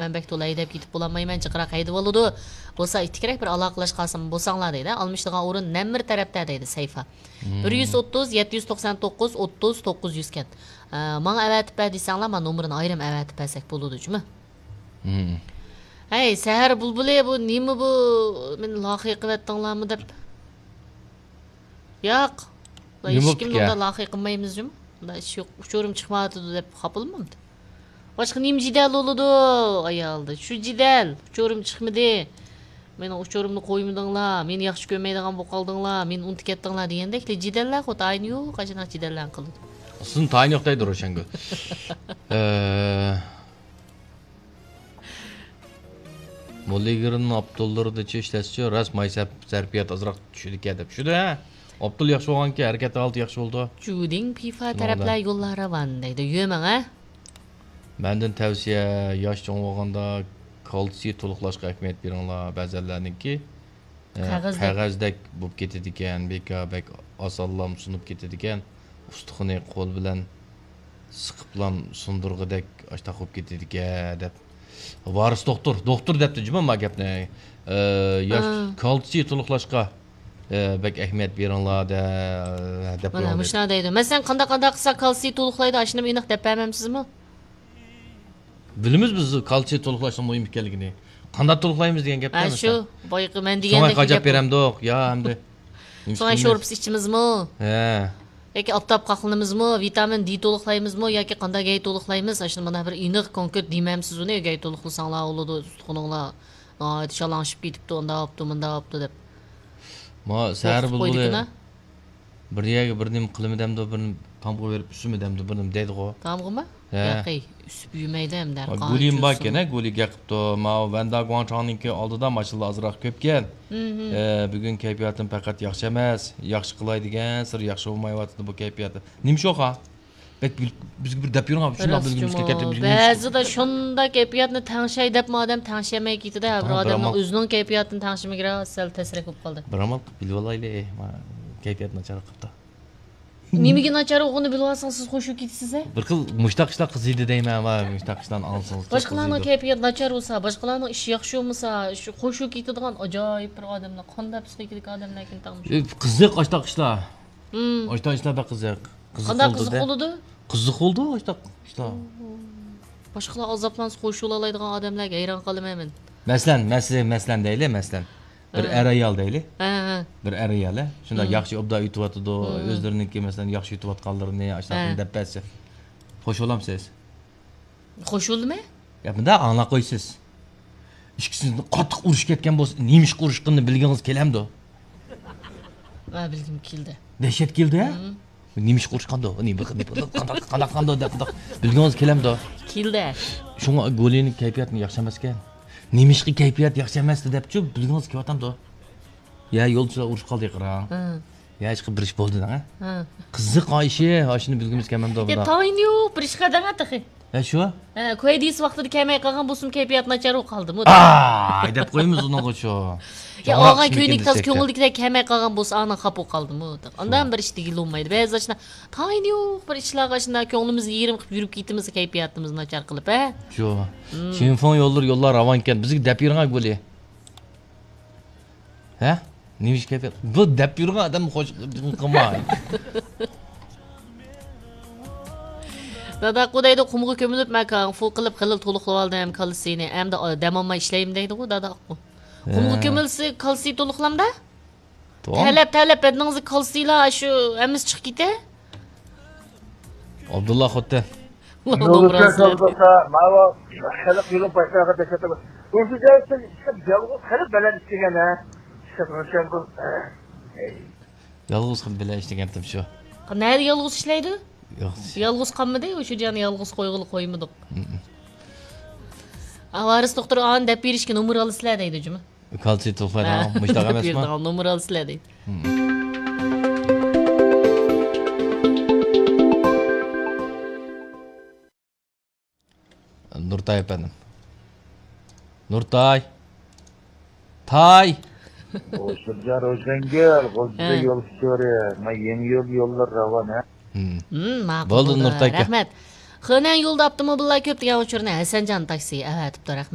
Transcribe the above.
men bek to'la haydab ketib bo'lolmayman, jiqroq haydab oladi. Bo'lsa ittikrek bir aloqalash qolsam bo'lsanglar deydi. Almishdigan o'rin Namir tarafda deydi sayfa. 130 799 30 900 ken. Menga avatib ber desanglar, men nomerini ayrim avatib bersak bo'ladi-chimi? Hey, sahar bulbuli bu nima bu? Men loqiy qilyaptinglarmi deb. Yo'q. Hech kimni unda loqiy qilmaymiz-chimi? Unda ish yo'q, uchorim chiqmadi deb xapilmamdi. Boshqa nima jidal bo'ladi ayolda? Shu jidal, uchorim chiqmadi. Men uchorimni qo'ymadinglar, meni yaxshi ko'rmaydigan bo'lib qoldinglar, meni unutib ketdinglar degandek jidallar xo tayini yo'q, qachon jidallarni qiladi. Sizin tayin yo'q deydi o'shanga. Mo'ligirin Abdullardachi ishlashchi, rasmay zarfiyat azroq tushdi deb. Shuda, Abdul yaxshi bo'lganki, harakat oldi yaxshi bo'ldi. Juding FIFA taraflar yo'llar ravan deydi. Yo'mang a? Mendan tavsiya, yosh cho'ng bo'lganda kalsiy to'liqlashga ahamiyat beringlar. Ba'zilarniki qog'ozdek bo'lib ketadi ekan, bek osonlam sunib ketadi ekan. Ustuxini qo'l bilan siqiblam sundurg'idek ashta qo'yib ketadi ekan deb. Varis doktor debdi jima ma gapni. Yosh kalsiy to'liqlashga bek ahamiyat beringlar deb. Mana shuna deydi. Masalan, qanday qilsa kalsiy to'liqlaydi, ashuni aniq deb bermamsizmi? Bilimiz biz kalsiy to'liqlashning muhim ekanligini. Qanday to'liqlaymiz degan gapda emas. Shu boyqi men degandek gap. So'ng qajab beramdiq, yo hamda. So'ng sho'rpis ichimizmi? He. Yoki oftob qaqlimizmi, vitamin D to'liqlaymizmi yoki qanday gay to'liqlaymiz? Ashuni mana bir aniq konkret demamsiz uni gay to'liqlasanglar bo'ladi, tuxuninglar. Noyat shalangishib ketibdi, unda opti, bunda opti deb. Ma sar bulbuli. Bir yerga bir nim qilmidamda, bir tamg'i berib usumidamda, bir nim deydi-ku. Tamg'imi? Yo'q, usib yumaydi hamda. Gulim bor ekan, guliga qilibdi. Ma Vanda Guanchangninki oldida mashalla azroq ko'pgan. Bugun kayfiyatim faqat yaxshi emas, yaxshi qilay degan, sir yaxshi bo'lmayapti bu kayfiyati. Nima shu ha? Bek bizga bir deb yuring, shunday bilgimizga ketib. Ba'zida shunda kayfiyatni tangshay deb odam tangshamay ketdi-da, bir odamning o'zining kayfiyatini tangshimiga sal ta'sir qilib qoldi. Bir amal bilib olaylik, kayfiyatni nachar qilibdi. Nimaga nachar o'g'ini bilib olsangiz siz qo'shib ketasiz-a? Bir xil mushtaqishlar qiziydi deyman va mushtaqishdan olsangiz. Boshqalarning kayfiyati nachar bo'lsa, boshqalarning ishi yaxshi bo'lmasa, shu qo'shib ketadigan ajoyib bir odamlar, qonda psixik odamlar kim taqmish. Qiziq oshtaqishlar. Oshtaqishlarda qiziq. Qanday qiziq bo'ldi? Qiziq bo'ldi oshtaqishlar. Boshqalar azoblanib qo'shib oladigan odamlarga hayron qolmayman. Maslan deyli, maslan. Bir ayol deyli. Bir ayol, shunda yaxshi obda yutyapti, o'zlariniki masalan yaxshi yutyapganlarini ashtadan deb bersa. Xo'sh olamsiz? Qo'shildimi? Gapida anglab qo'ysiz. Ishkisizni qattiq urish ketgan bo'lsa, nemish urishqinni bilgingiz kelamdi? Ha, bilgim keldi. Dehshat keldi, ha? Nemish urishqanda, qanday deb bilgingiz kelamdi? Keldi. Shunga go'lining kayfiyatini yaxshi emas ekan. Nemishqi kayfiyat yaxshi emasdi deb-chi, bilgingiz kelyapti. Ya yo'lchilar urush qoldi qara. Ya hech bir ish bo'ldi-da, ha? Qiziq ishi, shuni bilgimiz kelmamdi bunda. Ya tayin yo'q, bir ish qadam ataqi. Ha shu? Qo'ydingiz vaqtida kelmay qolgan bo'lsin, kayfiyat nachar qoldimi? Deb qo'yamiz unga shu. Ya og'an ko'ynikdas ko'ngildikda kelmay qolgan bo'lsa, ana xapo qoldimi? Undan bir ish tegilmaydi. Ba'zida tayin yo'q, bir ishlarga shuna ko'nglimizni yerim qilib yurib ketimiz, kayfiyatimizni nachar qilib, ha? Shu. Shinfon yo'llar ravon ekan, bizga deb yurgan bo'li. Ha? Nima ish kayfiyat? Bu deb yurgan odam xo'sh qilmay. Dada qudayda qumga ko'milib makan fu qilib to'liqlab oldim kalsiyni. Hamda dam olmay ishlayim deydi-ku dada. Qumga ko'milsa kalsiy to'liqlamda? Talab edingiz kalsiylar shu hammasi chiqib ketdi. Abdullah Xotta. Mava xalq yo'lib paysaga tashatib. O'ziga yolg'iz qilib baland istagan ha. Yolg'iz qilib baland istagandim shu. Qanday yolg'iz ishlaydi? Yolg'iz qolmadi, o'sha jani yolg'iz qo'ymadik. Varis doktor an deb berishga nomer olasizlar deydi jumi. Kalsiy to'lqan mushtaq emasmi? Nomer olasizlar deydi. Nurtay efendim. Nurtay. Tay. O'shirjar o'zangel, o'zida yo'l so'ra, men yangi yo'llar ravon ha. Bo'ldi Nurtay. Rahmat. Xona yo'lda avtomobillar ko'p degan uchurni Hasanjon taksi avatibdi, rahmat.